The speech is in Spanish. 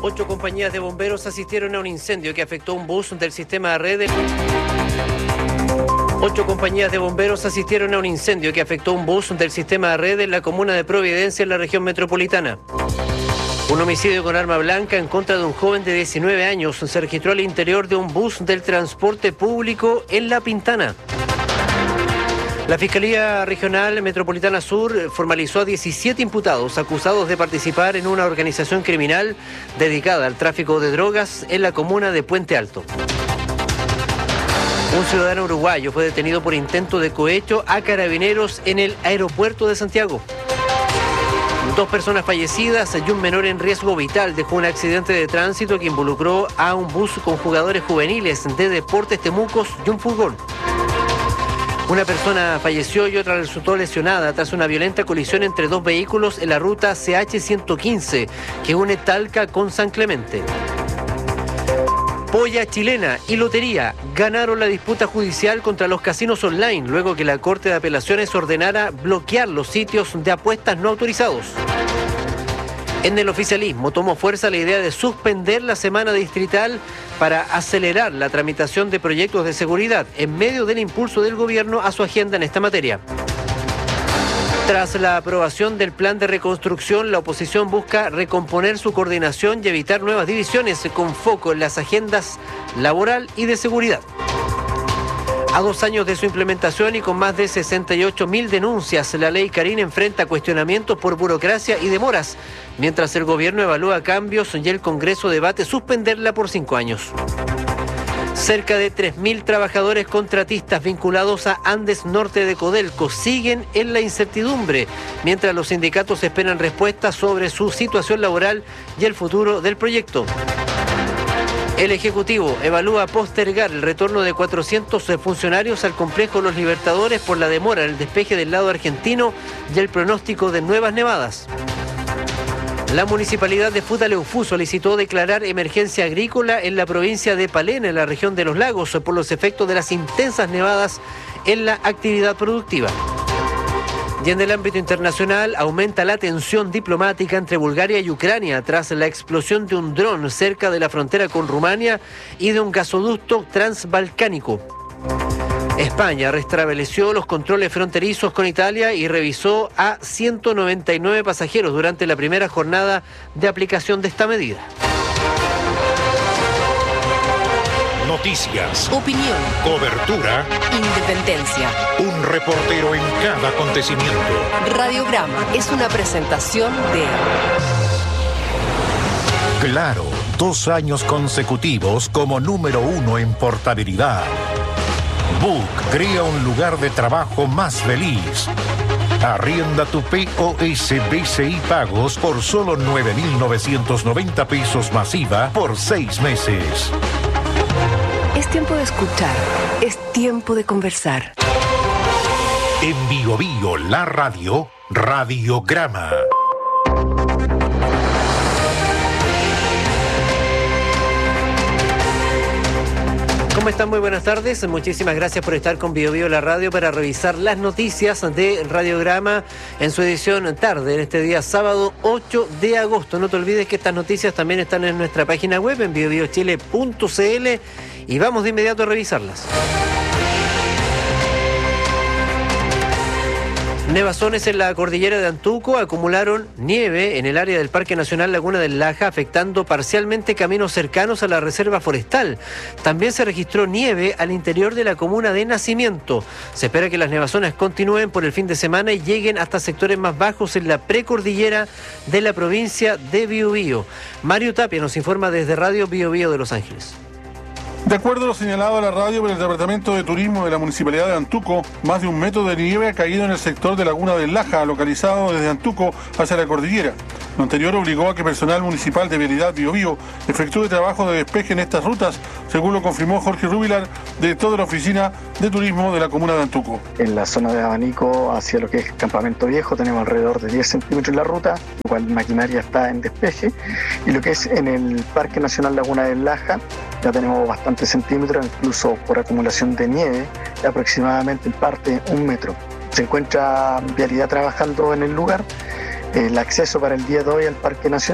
8 compañías de bomberos asistieron a un incendio que afectó un bus del sistema de red. 8 compañías de bomberos asistieron a un incendio que afectó un bus del sistema de red en la comuna de Providencia, en la región metropolitana. Un homicidio con arma blanca en contra de un joven de 19 años se registró al interior de un bus del transporte público en La Pintana. La Fiscalía Regional Metropolitana Sur formalizó a 17 imputados acusados de participar en una organización criminal dedicada al tráfico de drogas en la comuna de Puente Alto. Un ciudadano uruguayo fue detenido por intento de cohecho a carabineros en el aeropuerto de Santiago. 2 personas fallecidas y un menor en riesgo vital dejó un accidente de tránsito que involucró a un bus con jugadores juveniles de Deportes Temucos y un furgón. Una persona falleció y otra resultó lesionada tras una violenta colisión entre 2 vehículos en la ruta CH-115 que une Talca con San Clemente. Polla Chilena y Lotería ganaron la disputa judicial contra los casinos online luego que la Corte de Apelaciones ordenara bloquear los sitios de apuestas no autorizados. En el oficialismo tomó fuerza la idea de suspender la semana distrital para acelerar la tramitación de proyectos de seguridad en medio del impulso del gobierno a su agenda en esta materia. Tras la aprobación del plan de reconstrucción, la oposición busca recomponer su coordinación y evitar nuevas divisiones con foco en las agendas laboral y de seguridad. A 2 años de su implementación y con más de 68.000 denuncias, la ley Carín enfrenta cuestionamientos por burocracia y demoras, mientras el gobierno evalúa cambios y el Congreso debate suspenderla por 5 años. Cerca de 3.000 trabajadores contratistas vinculados a Andes Norte de Codelco siguen en la incertidumbre, mientras los sindicatos esperan respuestas sobre su situación laboral y el futuro del proyecto. El Ejecutivo evalúa postergar el retorno de 400 funcionarios al complejo Los Libertadores por la demora en el despeje del lado argentino y el pronóstico de nuevas nevadas. La municipalidad de Futaleufú solicitó declarar emergencia agrícola en la provincia de Palena, en la región de Los Lagos, por los efectos de las intensas nevadas en la actividad productiva. Y en el ámbito internacional aumenta la tensión diplomática entre Bulgaria y Ucrania tras la explosión de un dron cerca de la frontera con Rumania y de un gasoducto transbalcánico. España restableció los controles fronterizos con Italia y revisó a 199 pasajeros durante la primera jornada de aplicación de esta medida. Noticias, opinión, cobertura, independencia. Un reportero en cada acontecimiento. Radiograma es una presentación de Claro, 2 años consecutivos como número 1 en portabilidad. Book crea un lugar de trabajo más feliz. Arrienda tu POS BCI Pagos por solo 9.990 pesos masiva por 6 meses. Es tiempo de escuchar, es tiempo de conversar. En Bio Bio, la radio, Radiograma. ¿Cómo están? Muy buenas tardes. Muchísimas gracias por estar con Bio Bio la radio para revisar las noticias de Radiograma en su edición tarde, en este día sábado 8 de agosto. No te olvides que estas noticias también están en nuestra página web, en biobiochile.cl, y vamos de inmediato a revisarlas. Nevazones en la cordillera de Antuco acumularon nieve en el área del Parque Nacional Laguna del Laja, afectando parcialmente caminos cercanos a la reserva forestal. También se registró nieve al interior de la comuna de Nacimiento. Se espera que las nevazones continúen por el fin de semana y lleguen hasta sectores más bajos en la precordillera de la provincia de Biobío. Mario Tapia nos informa desde Radio Biobío de Los Ángeles. De acuerdo a lo señalado a la radio por el Departamento de Turismo de la Municipalidad de Antuco, más de 1 metro de nieve ha caído en el sector de Laguna del Laja, localizado desde Antuco hacia la cordillera. Lo anterior obligó a que personal municipal de Vialidad Biobío efectúe trabajo de despeje en estas rutas, según lo confirmó Jorge Rubilar, director de la Oficina de Turismo de la comuna de Antuco. En la zona de Abanico, hacia lo que es Campamento Viejo, tenemos alrededor de 10 centímetros en la ruta, lo cual maquinaria está en despeje. Y lo que es en el Parque Nacional Laguna del Laja, ya tenemos bastantes centímetros, incluso por acumulación de nieve, aproximadamente en parte 1 metro. Se encuentra Vialidad trabajando en el lugar. El acceso para el día de hoy al Parque Nacional